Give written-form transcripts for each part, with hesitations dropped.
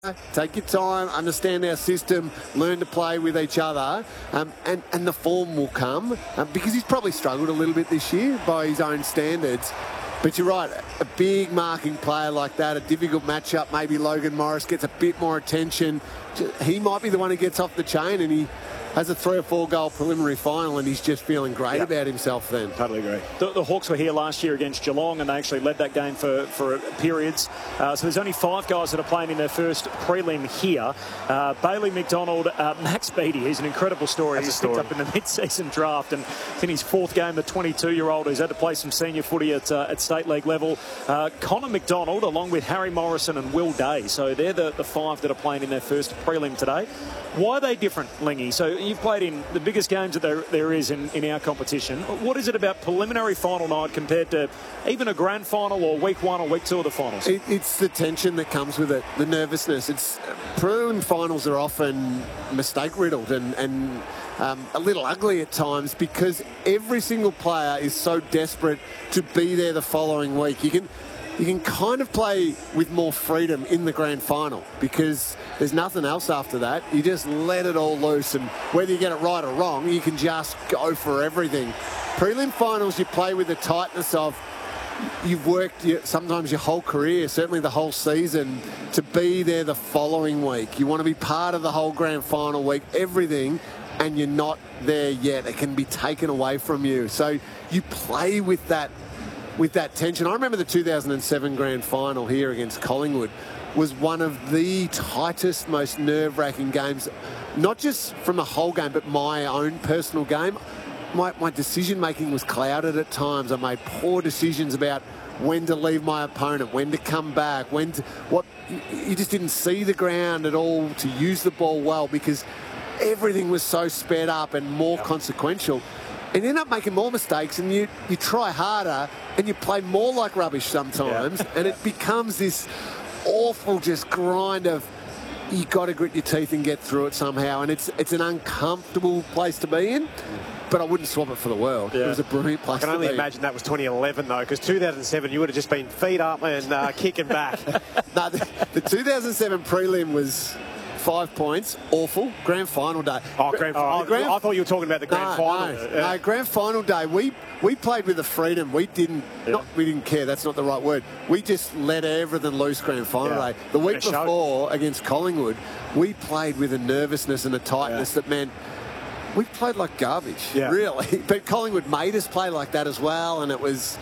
Take your time, understand our system, learn to play with each other, and the form will come because he's probably struggled a little bit this year by his own standards. But you're right, a big marking player like that, a difficult matchup, maybe Logan Morris gets a bit more attention. He might be the one who gets off the chain, and he has a 3 or 4 goal preliminary final, and he's just feeling great about himself then. Totally agree. The Hawks were here last year against Geelong, and they actually led that game for periods. So there's only 5 guys that are playing in their first prelim here. Bailey McDonald, Max Beattie, he's an incredible story. He's picked up in the mid-season draft, and it's in his 4th game, the 22-year-old who's had to play some senior footy at state league level. Connor McDonald, along with Harry Morrison and Will Day. So they're the 5 that are playing in their first prelim today. Why are they different, Lingy? So you've played in the biggest games that there is in our competition. What is it about preliminary final night compared to even a grand final or week 1 or week 2 of the finals? It's the tension that comes with it, the nervousness. Prelim finals are often mistake-riddled and a little ugly at times because every single player is so desperate to be there the following week. You can kind of play with more freedom in the grand final because there's nothing else after that. You just let it all loose, and whether you get it right or wrong, you can just go for everything. Prelim finals, you play with the tightness of you've worked sometimes your whole career, certainly the whole season, to be there the following week. You want to be part of the whole grand final week, everything, and you're not there yet. It can be taken away from you. So you play with that tension. I remember the 2007 grand final here against Collingwood was one of the tightest, most nerve-wracking games, not just from the whole game, but my own personal game. My decision-making was clouded at times. I made poor decisions about when to leave my opponent, when to come back, you just didn't see the ground at all to use the ball well because everything was so sped up and more consequential. And you end up making more mistakes, and you try harder, and you play more like rubbish sometimes, and it becomes this awful just grind of you got to grit your teeth and get through it somehow, and it's an uncomfortable place to be in. But I wouldn't swap it for the world. It was a brilliant place to be. I can only imagine that was 2011, though, because 2007, you would have just been feet up and kicking back. No, the 2007 prelim was 5 points, awful. Grand final day. I thought you were talking about the grand final. No, grand final day. We played with the freedom. We didn't care. That's not the right word. We just let everything loose grand final day. The week before against Collingwood, we played with a nervousness and a tightness that meant we played like garbage, really. But Collingwood made us play like that as well, and it was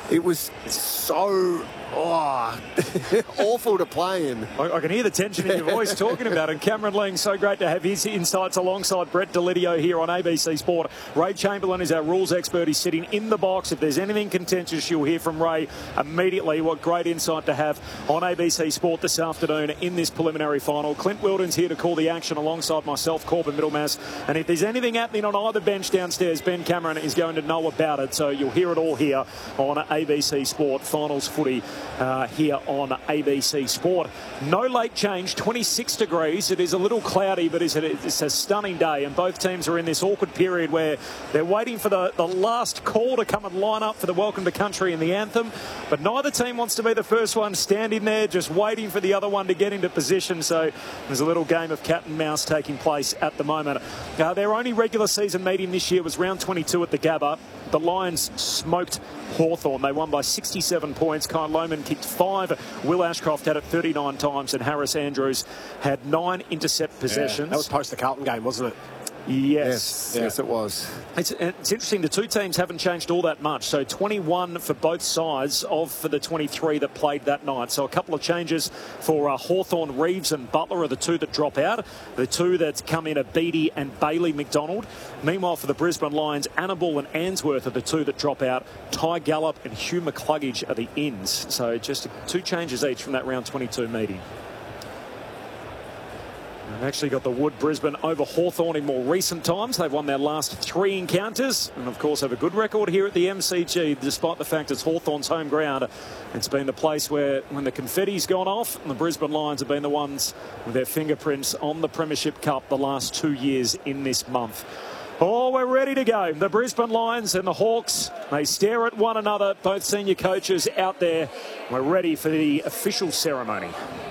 so awful to play in. I can hear the tension in your voice talking about it. Cameron Ling, so great to have his insights alongside Brett Delidio here on ABC Sport. Ray Chamberlain is our rules expert. He's sitting in the box. If there's anything contentious, you'll hear from Ray immediately. What great insight to have on ABC Sport this afternoon in this preliminary final. Clint Wilden's here to call the action alongside myself, Corbin Middlemass. And if there's anything happening on either bench downstairs, Ben Cameron is going to know about it. So you'll hear it all here on ABC Sport Finals Footy. Here on ABC Sport. No late change, 26 degrees. It is a little cloudy, but it's a stunning day, and both teams are in this awkward period where they're waiting for the last call to come and line up for the Welcome to Country and the anthem, but neither team wants to be the first one standing there just waiting for the other one to get into position, so there's a little game of cat and mouse taking place at the moment. Their only regular season meeting this year was round 22 at the Gabba. The Lions smoked Hawthorn. They won by 67 points. Kyle Lohmann kicked 5. Will Ashcroft had it 39 times, and Harris Andrews had 9 intercept possessions. That was post the Carlton game, wasn't it? Yes, it was. It's interesting. The two teams haven't changed all that much. So 21 for both sides for the 23 that played that night. So a couple of changes for Hawthorn. Reeves and Butler are the 2 that drop out. The 2 that come in are Beattie and Bailey McDonald. Meanwhile, for the Brisbane Lions, Annabelle and Answorth are the 2 that drop out. Ty Gallup and Hugh McCluggage are the ins. So just 2 changes each from that round 22 meeting. They've actually got the Wood Brisbane over Hawthorn in more recent times. They've won their last 3 encounters and, of course, have a good record here at the MCG, despite the fact it's Hawthorn's home ground. It's been the place where, when the confetti's gone off, the Brisbane Lions have been the ones with their fingerprints on the Premiership Cup the last 2 years in this month. Oh, we're ready to go. The Brisbane Lions and the Hawks, they stare at one another, both senior coaches out there. We're ready for the official ceremony.